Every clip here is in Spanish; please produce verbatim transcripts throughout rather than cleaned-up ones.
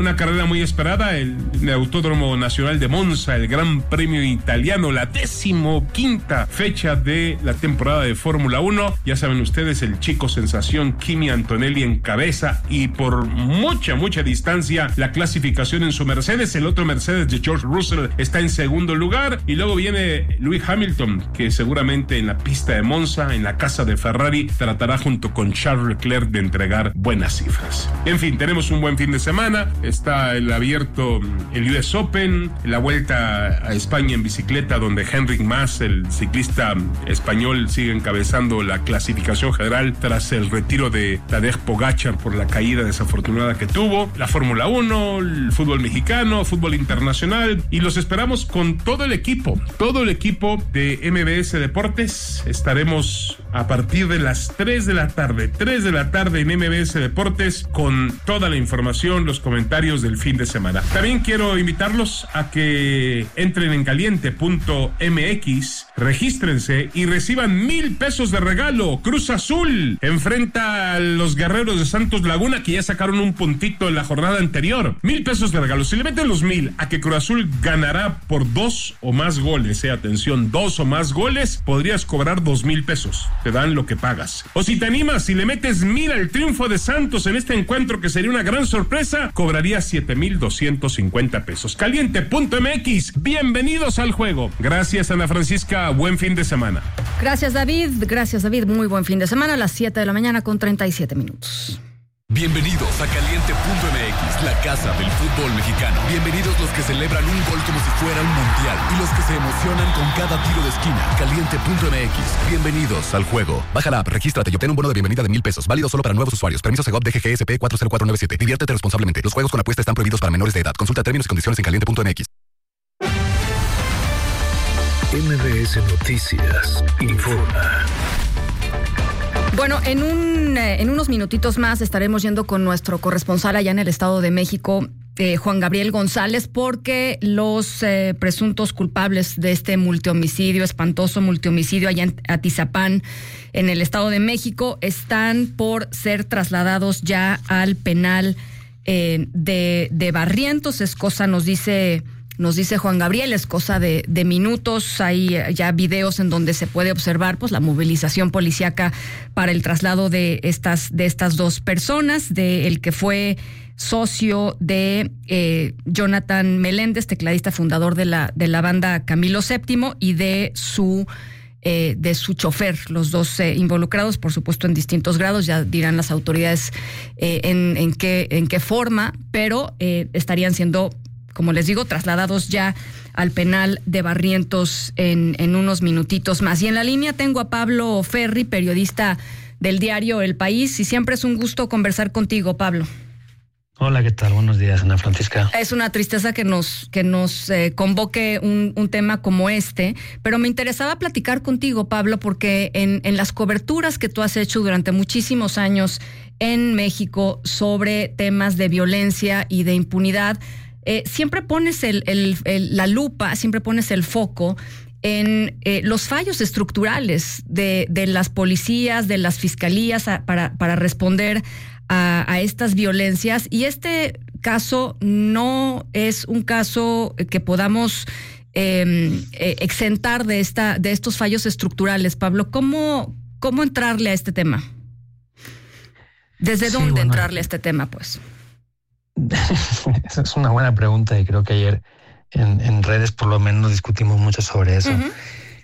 Una carrera muy esperada, el, el Autódromo Nacional de Monza, el Gran Premio Italiano, la decimoquinta fecha de la temporada de Fórmula uno. Ya saben ustedes, el chico sensación Kimi Antonelli encabeza y por mucha, mucha distancia la clasificación en su Mercedes. El otro Mercedes de George Russell está en segundo lugar y luego viene Lewis Hamilton, que seguramente en la pista de Monza, en la casa de Ferrari, tratará junto con Charles Leclerc de entregar buenas cifras. En fin, tenemos un buen fin de semana. Está el abierto, el U S Open, la Vuelta a España en bicicleta, donde Enric Mas, el ciclista español, sigue encabezando la clasificación general tras el retiro de Tadej Pogačar por la caída desafortunada que tuvo. La Fórmula uno, el fútbol mexicano, fútbol internacional, y los esperamos con todo el equipo, todo el equipo de M B S Deportes. Estaremos a partir de las tres de la tarde, tres de la tarde en M B S Deportes con toda la información, los comentarios del fin de semana. También quiero invitarlos a que entren en caliente punto m x, regístrense y reciban mil pesos de regalo. Cruz Azul enfrenta a los Guerreros de Santos Laguna, que ya sacaron un puntito en la jornada anterior. Mil pesos de regalo. Si le meten los mil a que Cruz Azul ganará por dos o más goles, eh, atención, dos o más goles, podrías cobrar dos mil pesos. Te dan lo que pagas. O si te animas, si le metes mil al triunfo de Santos en este encuentro, que sería una gran sorpresa, cobraría siete mil doscientos cincuenta pesos. caliente punto m x, bienvenidos al juego. Gracias, Ana Francisca, buen fin de semana. Gracias, David, gracias, David, muy buen fin de semana, a las siete de la mañana con treinta y siete minutos. Bienvenidos a caliente punto m x, la casa del fútbol mexicano. Bienvenidos los que celebran un gol como si fuera un mundial y los que se emocionan con cada tiro de esquina. caliente punto m x, bienvenidos al juego. Baja la app, regístrate y obtén un bono de bienvenida de mil pesos, válido solo para nuevos usuarios. Permiso Segov D G G S P cuatro cero cuatro nueve siete. Diviértete responsablemente. Los juegos con apuesta están prohibidos para menores de edad. Consulta términos y condiciones en caliente punto m x. M B S Noticias informa. Bueno, en un en unos minutitos más estaremos yendo con nuestro corresponsal allá en el Estado de México, eh, Juan Gabriel González, porque los eh, presuntos culpables de este multihomicidio, espantoso multihomicidio allá en Atizapán, en el Estado de México, están por ser trasladados ya al penal eh, de, de Barrientos. Es cosa, nos dice... Nos dice Juan Gabriel, es cosa de, de minutos. Hay ya videos en donde se puede observar pues la movilización policíaca para el traslado de estas, de estas dos personas, de el que fue socio de eh, Jonathan Meléndez, tecladista fundador de la, de la banda Camilo séptimo, y de su eh, de su chofer, los dos eh, involucrados, por supuesto en distintos grados, ya dirán las autoridades eh, en, en qué, en qué forma, pero eh, estarían siendo, como les digo, trasladados ya al penal de Barrientos en, en unos minutitos más. Y en la línea tengo a Pablo Ferri, periodista del diario El País, y siempre es un gusto conversar contigo, Pablo. Hola, ¿qué tal? Buenos días, Ana Francisca. Es una tristeza que nos, que nos eh, convoque un, un tema como este, pero me interesaba platicar contigo, Pablo, porque en, en las coberturas que tú has hecho durante muchísimos años en México sobre temas de violencia y de impunidad, Eh, siempre pones el, el, el, la lupa, siempre pones el foco en eh, los fallos estructurales de, de las policías, de las fiscalías a, para, para responder a, a estas violencias. Y este caso no es un caso que podamos eh, eh, exentar de, esta, de estos fallos estructurales. Pablo, ¿cómo, cómo entrarle a este tema? ¿Desde sí, dónde bueno, entrarle a este tema, pues? Esa es una buena pregunta y creo que ayer en, en redes por lo menos discutimos mucho sobre eso. Uh-huh.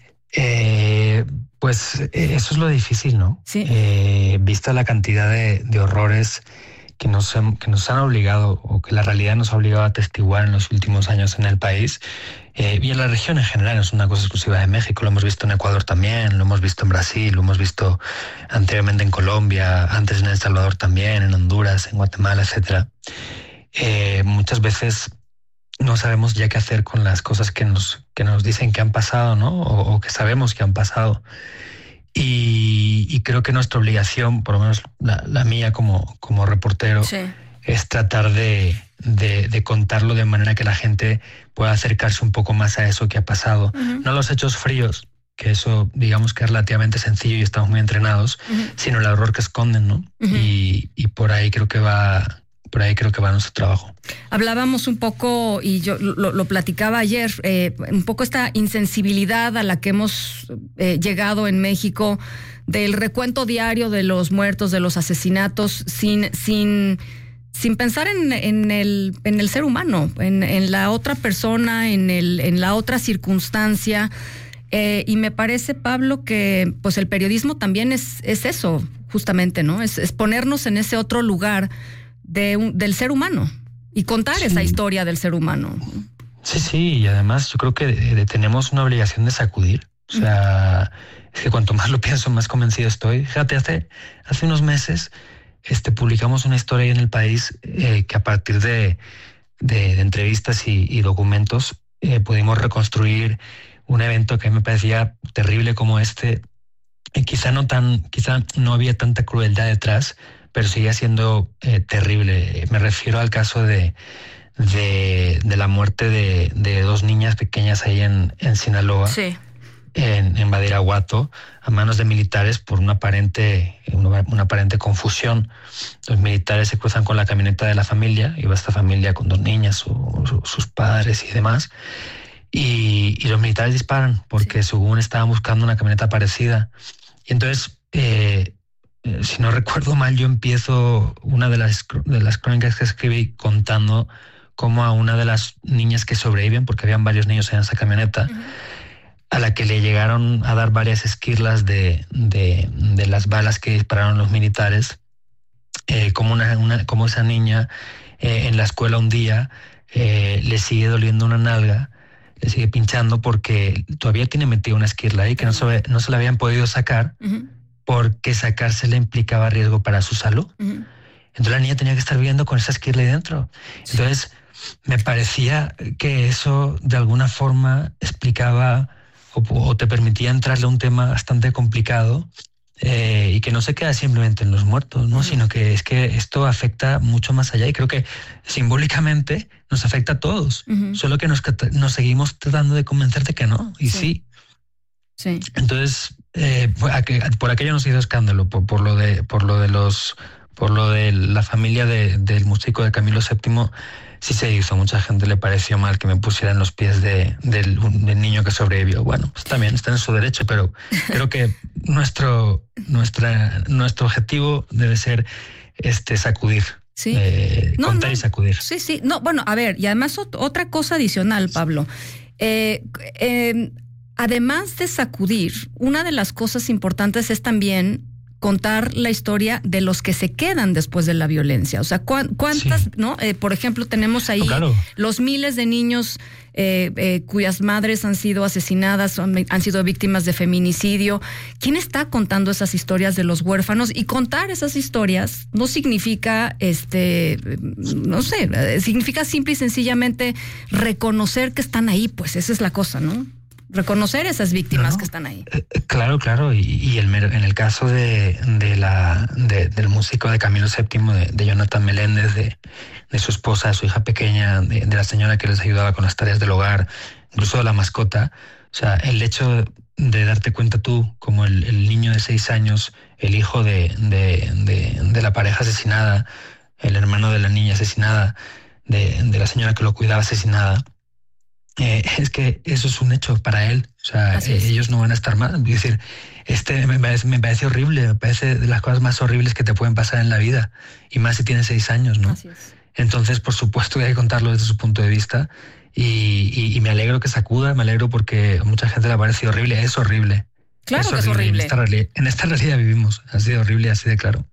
Eh, pues eso es lo difícil, ¿no? Sí. Eh, vista la cantidad de, de horrores que nos, que nos han obligado o que la realidad nos ha obligado a atestiguar en los últimos años en el país eh, y en la región en general. No es una cosa exclusiva de México, lo hemos visto en Ecuador también, lo hemos visto en Brasil, lo hemos visto anteriormente en Colombia, antes en El Salvador también, en Honduras, en Guatemala, etcétera. Eh, muchas veces no sabemos ya qué hacer con las cosas que nos, que nos dicen que han pasado, ¿no? O, o que sabemos que han pasado. Y, y creo que nuestra obligación, por lo menos la, la mía como, como reportero, sí, es tratar de, de, de contarlo de manera que la gente pueda acercarse un poco más a eso que ha pasado. Uh-huh. No los hechos fríos, que eso digamos que es relativamente sencillo y estamos muy entrenados, uh-huh, sino el horror que esconden, ¿no? Uh-huh. Y, y por ahí creo que va... por ahí creo que va nuestro trabajo. Hablábamos un poco, y yo lo, lo platicaba ayer, eh, un poco esta insensibilidad a la que hemos eh, llegado en México, del recuento diario de los muertos, de los asesinatos, sin, sin, sin pensar en, en, el, en el ser humano, en, en la otra persona, en, el, en la otra circunstancia. Eh, y me parece, Pablo, que pues el periodismo también es, es eso, justamente, ¿no? Es, es ponernos en ese otro lugar de un, del ser humano y contar sí. esa historia del ser humano. Sí, sí, y además yo creo que de, tenemos una obligación de sacudir. O sea, mm. es que cuanto más lo pienso, más convencido estoy. Fíjate, hace, hace unos meses este, publicamos una historia en El País eh, que a partir de, de, de entrevistas y, y documentos eh, pudimos reconstruir un evento que me parecía terrible como este. Y quizá no tan, quizá no había tanta crueldad detrás, pero sigue siendo eh, terrible. Me refiero al caso de, de, de la muerte de, de dos niñas pequeñas ahí en, en Sinaloa, sí. en, en Badiraguato, a manos de militares por una aparente, una, una aparente confusión. Los militares se cruzan con la camioneta de la familia, iba esta familia con dos niñas, su, su, sus padres y demás, y, y los militares disparan porque sí. según estaban buscando una camioneta parecida. Y entonces... Eh, si no recuerdo mal, yo empiezo una de las, de las crónicas que escribí contando cómo a una de las niñas que sobreviven, porque habían varios niños en esa camioneta, uh-huh. a la que le llegaron a dar varias esquirlas de, de, de las balas que dispararon los militares, eh, como, una, una, como esa niña eh, en la escuela un día eh, le sigue doliendo una nalga, le sigue pinchando porque todavía tiene metida una esquirla ahí que no se, no se la habían podido sacar, uh-huh. porque sacársela implicaba riesgo para su salud. Uh-huh. Entonces la niña tenía que estar viviendo con esa esquirla ahí dentro. Sí. Entonces me parecía que eso de alguna forma explicaba o, o te permitía entrarle a un tema bastante complicado eh, y que no se queda simplemente en los muertos, ¿no? Uh-huh. Sino que es que esto afecta mucho más allá y creo que simbólicamente nos afecta a todos. Uh-huh. Solo que nos, nos seguimos tratando de convencer de que no. Y sí. sí. Sí. Entonces, eh, por aquello nos hizo escándalo, por, por lo de, por lo de los, por lo de la familia de, del músico de Camilo séptimo, sí se hizo. Mucha gente le pareció mal que me pusiera en los pies de, del, del niño que sobrevivió. Bueno, pues también está en su derecho, pero creo que nuestro, nuestra, nuestro objetivo debe ser este sacudir. Sí. Eh, no, contar no, y sacudir. Sí, sí. No, bueno, a ver, y además otra cosa adicional, Pablo. Eh, eh, Además de sacudir, una de las cosas importantes es también contar la historia de los que se quedan después de la violencia. O sea, ¿cuántas, sí. no? Eh, por ejemplo, tenemos ahí no, claro. los miles de niños eh, eh, cuyas madres han sido asesinadas, son, han sido víctimas de feminicidio. ¿Quién está contando esas historias de los huérfanos? Y contar esas historias no significa, este, no sé, significa simple y sencillamente reconocer que están ahí. Pues esa es la cosa, ¿no? Reconocer esas víctimas no, que están ahí. Eh, claro, claro. Y, y el, en el caso de, de la, de, del músico de Camilo séptimo, de, de Jonathan Meléndez, de, de su esposa, de su hija pequeña, de, de la señora que les ayudaba con las tareas del hogar, incluso de la mascota. O sea, el hecho de darte cuenta tú, como el, el niño de seis años, el hijo de, de, de, de la pareja asesinada, el hermano de la niña asesinada, de, de la señora que lo cuidaba asesinada, Eh, es que eso es un hecho para él. O sea, eh, ellos no van a estar mal. Es decir, este me parece, me parece horrible, me parece de las cosas más horribles que te pueden pasar en la vida. Y más si tienes seis años, ¿no? Así es. Entonces, por supuesto que hay que contarlo desde su punto de vista. Y, y, y me alegro que sacuda, me alegro porque a mucha gente le ha parecido horrible. Es horrible. Claro es que horrible. es horrible. En esta, realidad, en esta realidad vivimos. Ha sido horrible, así de claro.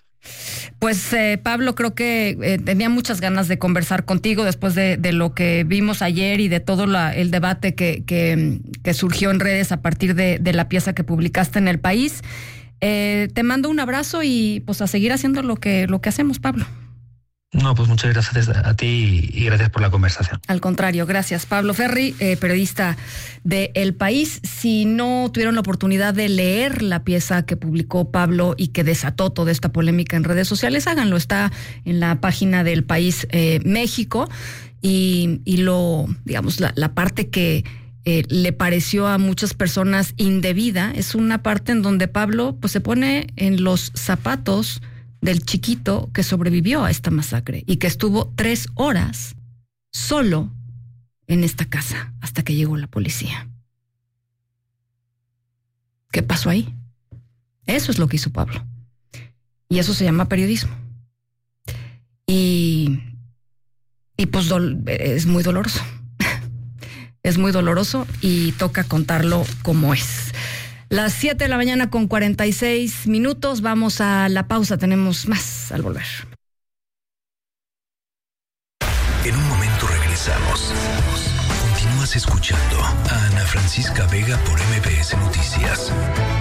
Pues eh, Pablo, creo que eh, tenía muchas ganas de conversar contigo después de, de lo que vimos ayer y de todo la, el debate que, que, que surgió en redes a partir de, de la pieza que publicaste en El País. Eh, te mando un abrazo y pues a seguir haciendo lo que, lo que hacemos, Pablo. No, pues muchas gracias a ti y gracias por la conversación. Al contrario, gracias. Pablo Ferri, eh, periodista de El País. Si no tuvieron la oportunidad de leer la pieza que publicó Pablo y que desató toda esta polémica en redes sociales, háganlo. Está en la página del País eh, México y, y lo, digamos, la, la parte que eh, le pareció a muchas personas indebida es una parte en donde Pablo pues se pone en los zapatos del chiquito que sobrevivió a esta masacre y que estuvo tres horas solo en esta casa hasta que llegó la policía. ¿Qué pasó ahí? Eso es lo que hizo Pablo. Y eso se llama periodismo. Y, y pues dol, es muy doloroso. Es muy doloroso y toca contarlo como es. Las siete de la mañana con cuarenta y seis minutos. Vamos a la pausa. Tenemos más al volver. En un momento regresamos. Continúas escuchando a Ana Francisca Vega por M B S Noticias.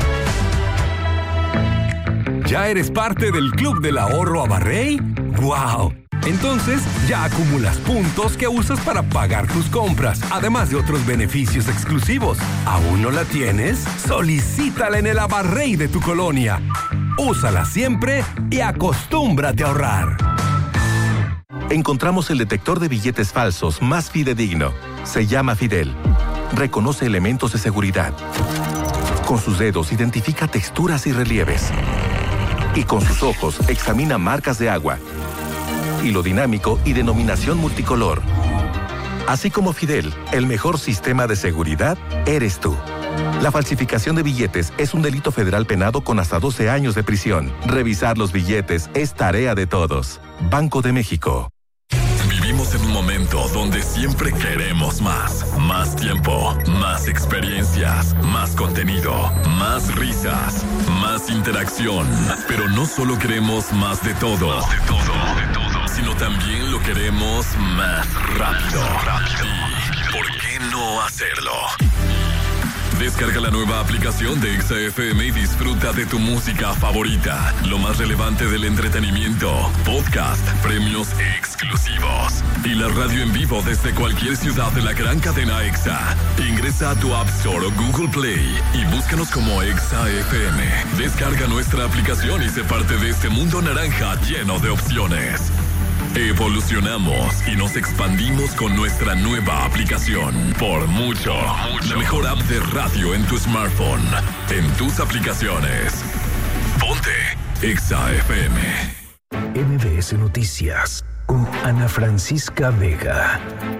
¿Ya eres parte del Club del Ahorro Abarrey? ¡Wow! Entonces, ya acumulas puntos que usas para pagar tus compras, además de otros beneficios exclusivos. ¿Aún no la tienes? Solicítala en el Abarrey de tu colonia. Úsala siempre y acostúmbrate a ahorrar. Encontramos el detector de billetes falsos más fidedigno. Se llama Fidel. Reconoce elementos de seguridad. Con sus dedos identifica texturas y relieves. Y con sus ojos examina marcas de agua, hilo dinámico y denominación multicolor. Así como Fidel, el mejor sistema de seguridad eres tú. La falsificación de billetes es un delito federal penado con hasta doce años de prisión. Revisar los billetes es tarea de todos. Banco de México. Vivimos en un momento donde siempre queremos más. Más tiempo, más experiencias, más contenido, más risas, más interacción. Pero no solo queremos más de todo, más de todo, de todo, sino también lo queremos más rápido. rápido. ¿Y por qué no hacerlo? Descarga la nueva aplicación de Exa F M y disfruta de tu música favorita. Lo más relevante del entretenimiento, podcast, premios exclusivos y la radio en vivo desde cualquier ciudad de la gran cadena Exa. Ingresa a tu App Store o Google Play y búscanos como Exa F M. Descarga nuestra aplicación y sé parte de este mundo naranja lleno de opciones. Evolucionamos y nos expandimos con nuestra nueva aplicación. Por mucho, mucho. La mejor app de radio en tu smartphone, en tus aplicaciones. Ponte Exa F M. M B S Noticias con Ana Francisca Vega.